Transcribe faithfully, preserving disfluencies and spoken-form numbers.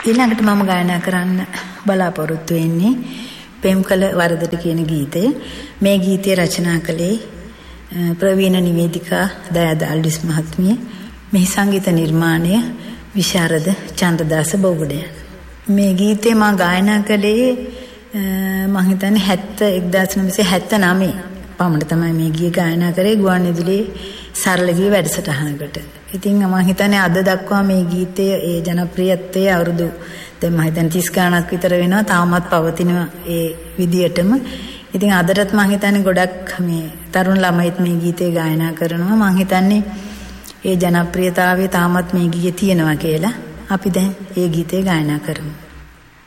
ඊළඟට මම ගායනා කරන්න බලාපොරොත්තු වෙන්නේ පෙම්කල වරදට කියන ගීතය. මේ ගීතය රචනා කළේ ප්‍රවීණ නිවේදිකා දයාද අල්විස් මහත්මිය. මේ සංගීත නිර්මාණය විශාරද චන්ද්‍රදාස බෝගඩයන්. මේ ගීතය මම ගායනා කළේ මම හිතන්නේ එක්දාස් නවසිය හැත්තෑ නවය පමණ තමයි මේ ගීය ගායනා කරේ ගුවන්විදුලියේ සරල ගී වැඩසටහනකට. ඉතින් මම හිතන්නේ අද දක්වා මේ ගීතය ඒ ජනප්‍රියත්වයේ අවුරුදු දැන් මම හිතන්නේ තිස් ගාණක් විතර වෙනවා තාමත් පවතිනවා ඒ විදියටම. ඉතින් අදටත් මම හිතන්නේ ගොඩක් මේ තරුණ ළමයිත් මේ ගීතය ගායනා කරනවා. මම හිතන්නේ ඒ ජනප්‍රියතාවය තාමත් මේ ගීයේ තියෙනවා කියලා. අපි දැන් ඒ ගීතය ගායනා කරමු.